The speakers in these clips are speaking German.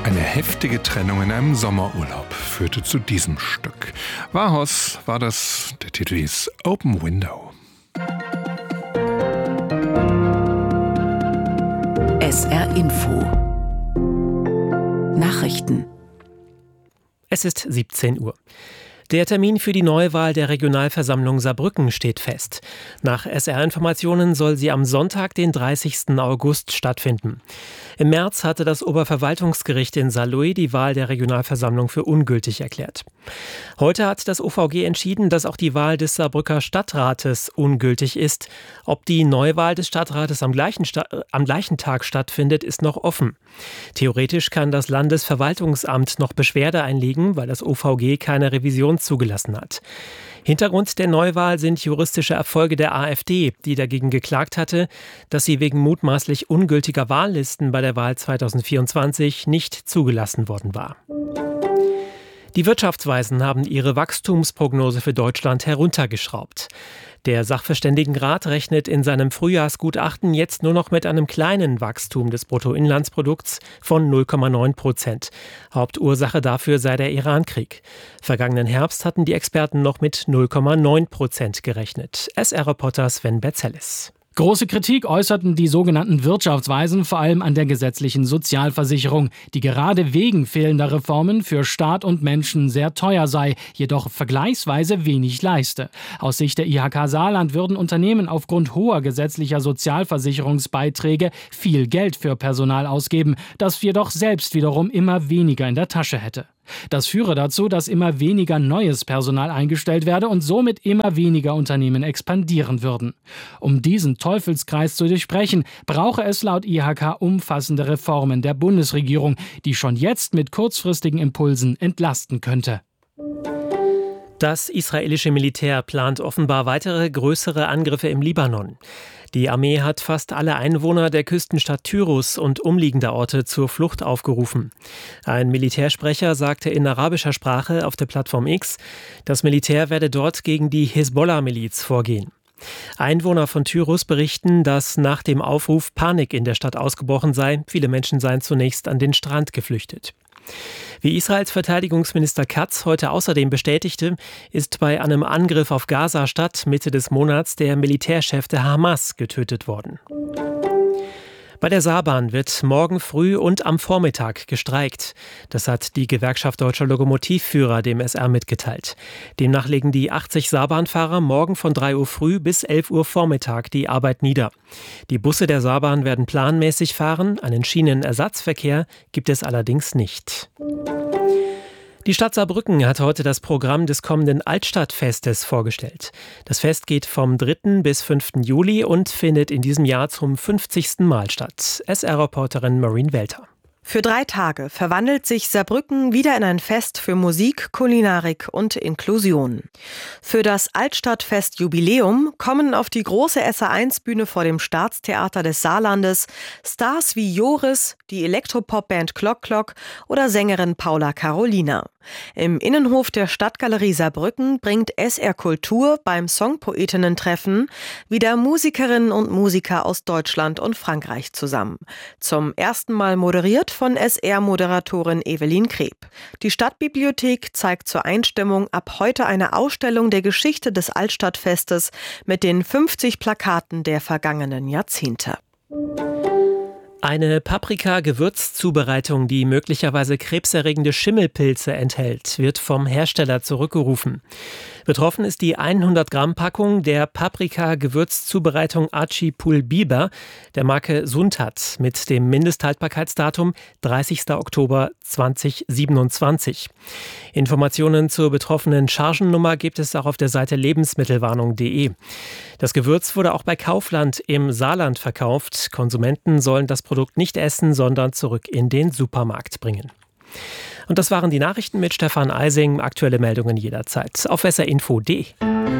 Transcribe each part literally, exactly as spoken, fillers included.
Eine heftige Trennung in einem Sommerurlaub führte zu diesem Stück. Warhos war das, der Titel hieß Open Window. S R Info Nachrichten. Es ist siebzehn Uhr. Der Termin für die Neuwahl der Regionalversammlung Saarbrücken steht fest. Nach S R-Informationen soll sie am Sonntag, den dreißigsten August, stattfinden. Im März hatte das Oberverwaltungsgericht in Saarlouis die Wahl der Regionalversammlung für ungültig erklärt. Heute hat das O V G entschieden, dass auch die Wahl des Saarbrücker Stadtrates ungültig ist. Ob die Neuwahl des Stadtrates am gleichen, Sta- am gleichen Tag stattfindet, ist noch offen. Theoretisch kann das Landesverwaltungsamt noch Beschwerde einlegen, weil das O V G keine Revision zugelassen hat. Hintergrund der Neuwahl sind juristische Erfolge der AfD, die dagegen geklagt hatte, dass sie wegen mutmaßlich ungültiger Wahllisten bei der Wahl zweitausendvierundzwanzig nicht zugelassen worden war. Die Wirtschaftsweisen haben ihre Wachstumsprognose für Deutschland heruntergeschraubt. Der Sachverständigenrat rechnet in seinem Frühjahrsgutachten jetzt nur noch mit einem kleinen Wachstum des Bruttoinlandsprodukts von null Komma neun Prozent. Hauptursache dafür sei der Irankrieg. Vergangenen Herbst hatten die Experten noch mit null Komma neun Prozent gerechnet. S R-Reporter Sven Betzelis. Große Kritik äußerten die sogenannten Wirtschaftsweisen vor allem an der gesetzlichen Sozialversicherung, die gerade wegen fehlender Reformen für Staat und Menschen sehr teuer sei, jedoch vergleichsweise wenig leiste. Aus Sicht der I H K Saarland würden Unternehmen aufgrund hoher gesetzlicher Sozialversicherungsbeiträge viel Geld für Personal ausgeben, das jedoch selbst wiederum immer weniger in der Tasche hätte. Das führe dazu, dass immer weniger neues Personal eingestellt werde und somit immer weniger Unternehmen expandieren würden. Um diesen Teufelskreis zu durchbrechen, brauche es laut I H K umfassende Reformen der Bundesregierung, die schon jetzt mit kurzfristigen Impulsen entlasten könnte. Das israelische Militär plant offenbar weitere größere Angriffe im Libanon. Die Armee hat fast alle Einwohner der Küstenstadt Tyrus und umliegender Orte zur Flucht aufgerufen. Ein Militärsprecher sagte in arabischer Sprache auf der Plattform X, das Militär werde dort gegen die Hisbollah-Miliz vorgehen. Einwohner von Tyrus berichten, dass nach dem Aufruf Panik in der Stadt ausgebrochen sei. Viele Menschen seien zunächst an den Strand geflüchtet. Wie Israels Verteidigungsminister Katz heute außerdem bestätigte, ist bei einem Angriff auf Gaza-Stadt Mitte des Monats der Militärchef der Hamas getötet worden. Bei der Saarbahn wird morgen früh und am Vormittag gestreikt. Das hat die Gewerkschaft Deutscher Lokomotivführer dem S R mitgeteilt. Demnach legen die achtzig Saarbahnfahrer morgen von drei Uhr früh bis elf Uhr Vormittag die Arbeit nieder. Die Busse der Saarbahn werden planmäßig fahren, einen Schienenersatzverkehr gibt es allerdings nicht. Die Stadt Saarbrücken hat heute das Programm des kommenden Altstadtfestes vorgestellt. Das Fest geht vom dritten bis fünften Juli und findet in diesem Jahr zum fünfzigsten Mal statt. S R-Reporterin Maureen Welter. Für drei Tage verwandelt sich Saarbrücken wieder in ein Fest für Musik, Kulinarik und Inklusion. Für das Altstadtfest Jubiläum kommen auf die große S A eins Bühne vor dem Staatstheater des Saarlandes Stars wie Joris, die Elektropopband Klock Klock oder Sängerin Paula Carolina. Im Innenhof der Stadtgalerie Saarbrücken bringt S R Kultur beim Songpoetinnen-Treffen wieder Musikerinnen und Musiker aus Deutschland und Frankreich zusammen. Zum ersten Mal moderiert von S R-Moderatorin Evelyn Kreb. Die Stadtbibliothek zeigt zur Einstimmung ab heute eine Ausstellung der Geschichte des Altstadtfestes mit den fünfzig Plakaten der vergangenen Jahrzehnte. Eine Paprika-Gewürzzubereitung, die möglicherweise krebserregende Schimmelpilze enthält, wird vom Hersteller zurückgerufen. Betroffen ist die hundert Gramm Packung der Paprika-Gewürzzubereitung Archipul Biber der Marke Suntat mit dem Mindesthaltbarkeitsdatum dreißigster Oktober zweitausendsiebenundzwanzig. Informationen zur betroffenen Chargennummer gibt es auch auf der Seite lebensmittelwarnung punkt de. Das Gewürz wurde auch bei Kaufland im Saarland verkauft. Konsumenten sollen das Produkt nicht essen, sondern zurück in den Supermarkt bringen. Und das waren die Nachrichten mit Stefan Eising. Aktuelle Meldungen jederzeit auf s r info punkt de.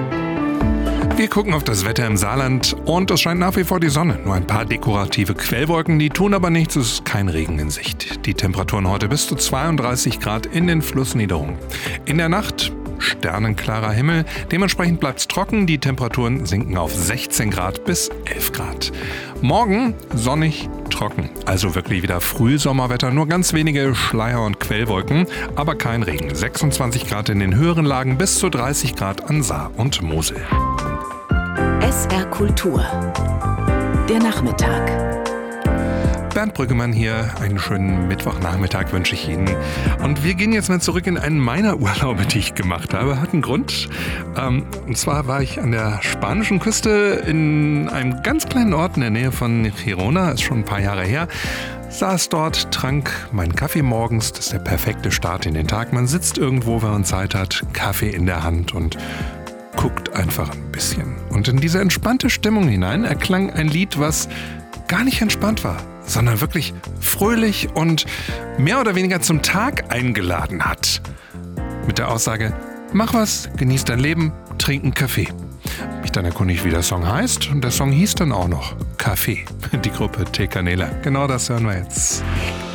Wir gucken auf das Wetter im Saarland und es scheint nach wie vor die Sonne. Nur ein paar dekorative Quellwolken, die tun aber nichts, es ist kein Regen in Sicht. Die Temperaturen heute bis zu zweiunddreißig Grad in den Flussniederungen. In der Nacht sternenklarer Himmel. Dementsprechend bleibt es trocken. Die Temperaturen sinken auf sechzehn Grad bis elf Grad. Morgen sonnig, trocken. Also wirklich wieder Frühsommerwetter. Nur ganz wenige Schleier- und Quellwolken, aber kein Regen. sechsundzwanzig Grad in den höheren Lagen bis zu dreißig Grad an Saar und Mosel. S R Kultur. Der Nachmittag. Bernd Brüggemann hier, einen schönen Mittwochnachmittag wünsche ich Ihnen. Und wir gehen jetzt mal zurück in einen meiner Urlaube, die ich gemacht habe. Hat einen Grund. Ähm, und zwar war ich an der spanischen Küste in einem ganz kleinen Ort in der Nähe von Girona, ist schon ein paar Jahre her. Saß dort, trank meinen Kaffee morgens, das ist der perfekte Start in den Tag. Man sitzt irgendwo, wenn man Zeit hat, Kaffee in der Hand und guckt einfach ein bisschen. Und in diese entspannte Stimmung hinein erklang ein Lied, was gar nicht entspannt war, sondern wirklich fröhlich und mehr oder weniger zum Tag eingeladen hat. Mit der Aussage, mach was, genieß dein Leben, trink einen Kaffee. Mich dann erkundigt, wie der Song heißt, und der Song hieß dann auch noch Kaffee. Die Gruppe Te Canela. Genau das hören wir jetzt.